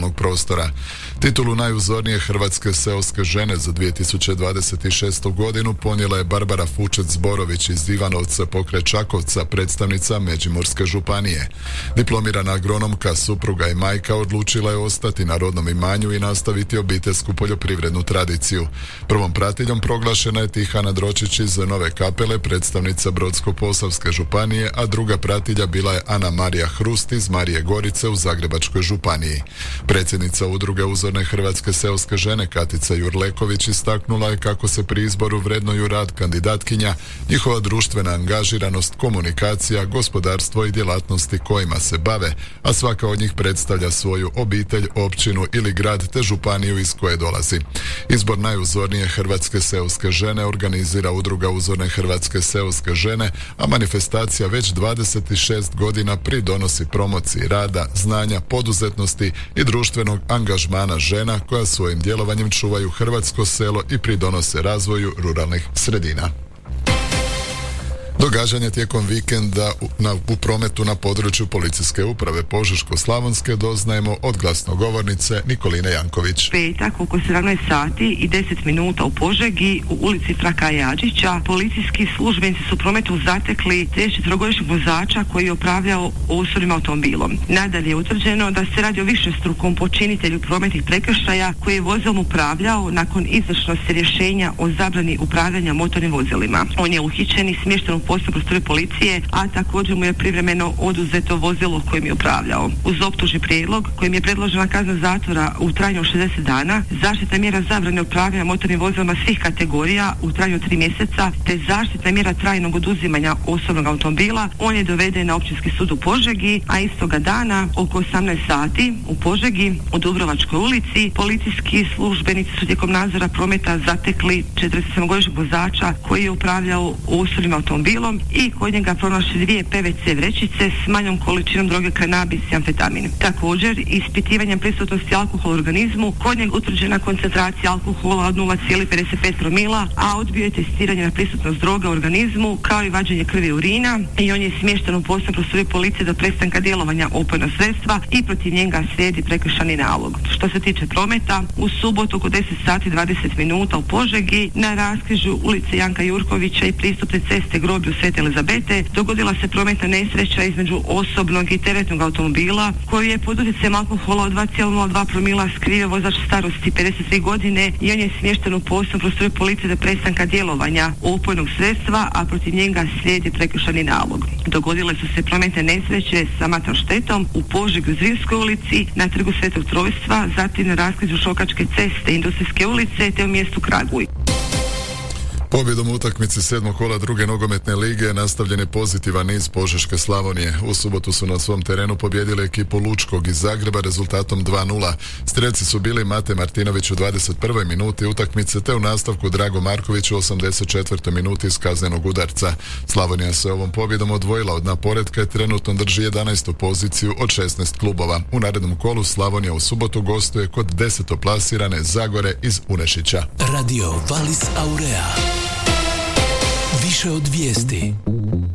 ruralnog prostora. Titulu najuzornije hrvatske seoske žene za 2026. godinu ponijela je Barbara Fučec-Zborović iz Ivanovca pokraj Čakovca, predstavnica Međimurske županije. Diplomirana agronomka, supruga i majka odlučila je ostati na rodnom imanju i nastaviti obiteljsku poljoprivrednu tradiciju. Prvom pratiljom proglašena je Tihana Dročić iz Nove Kapele, predstavnica Brodsko-posavske županije, a druga pratilja bila je Ana Marija Hrust iz Marije Gorice u Zagrebačkoj županiji. Predsjednica udruge uzorne hrvatske seoske žene Katica Jurleković istaknula je kako se pri izboru vrednuju rad kandidatkinja, njihova društvena angažiranost, komunikacija, gospodarstvo i djelatnosti kojima se bave, a svaka od njih predstavlja svoju obitelj, općinu ili grad te županiju iz koje dolazi. Izbor najuzornije hrvatske seoske žene organizira udruga uzorne hrvatske seoske žene, a manifestacija već 26 godina pridonosi promociji rada, znanja, poduzetnosti i društvenog angažmana žena koja svojim djelovanjem čuvaju hrvatsko selo i pridonose razvoju ruralnih sredina. Događanje tijekom vikenda u prometu na području policijske uprave Požeško-slavonske doznajemo od glasnogovornice Nikoline Janković. Petak oko 17 sati i 10 minuta u Požegi u ulici Fraka Jadžića policijski službenici su u prometu zatekli 34-godišnjeg vozača koji je upravljao osobnim automobilom. Nadalje je utvrđeno da se radi o višestrukom počinitelju prometnih prekršaja koji je vozilom upravljao nakon izvršnosti rješenja o zabrani upravljanja motornim vozilima. On je uhićen i smješten u posebnoj prostoriji policije, a također mu je privremeno oduzeto vozilo kojim je upravljao. Uz optužni prijedlog kojim je predložena kazna zatvora u trajanju od 60 dana, zaštitna mjera zabrane upravljanja motornim vozilima svih kategorija u trajanju od 3 mjeseca, te zaštitna mjera trajnog oduzimanja osobnog automobila, on je doveden na Općinski sud u Požegi, a istoga dana oko 18 sati u Požegi u Dubrovačkoj ulici policijski službenici su tijekom nadzora prometa zatekli 47-godišnjeg vozača koji je upravljao osobnim automobilom i kod njega pronašli 2 PVC vrećice s manjom količinom droge kanabis i amfetamin. Također, ispitivanjem prisutnosti alkohola u organizmu, kod njega utvrđena koncentracija alkohola od 0,55 promila, a odbio je testiranje na prisutnost droga u organizmu, kao i vađenje krvi i urina, i on je smješten u posebnoj prostoriji policije do prestanka djelovanja opojnog sredstva i protiv njega slijedi prekršajni nalog. Što se tiče prometa, u subotu oko 10 sati 20 minuta u Požegi na raskrižju ulice Janka Jurkovića i pristupne ceste groblju Svete Elizabete dogodila se prometna nesreća između osobnog i teretnog automobila koji je pod utjecajem alkohola od 2,02 promila skrivio vozač starosti 53 godine i on je smješten u posebnoj prostoriji policije do prestanka djelovanja opojnog sredstva, a protiv njega slijedi prekršajni nalog. Dogodile su se prometne nesreće sa materijalnom štetom u Požegi u Zrinskoj ulici, na trgu Svetog Trojstva, zatim na raskrižju Šokačke ceste, Industrijske ulice te u mjestu Kraguj. Pobjedom u utakmici 7. kola druge nogometne lige nastavljen je pozitivan niz Požeške Slavonije. U subotu su na svom terenu pobijedili ekipu Lučkog iz Zagreba rezultatom 2:0. Strelci su bili Mate Martinović u 21. minuti utakmice te u nastavku Drago Marković u 84. minuti iz kaznenog udarca. Slavonija se ovom pobjedom odvojila od dna poretka i trenutno drži 11. poziciju od 16 klubova. U narednom kolu Slavonija u subotu gostuje kod 10. plasirane Zagore iz Unešića. Radio Valis Aurea. Više od vijesti.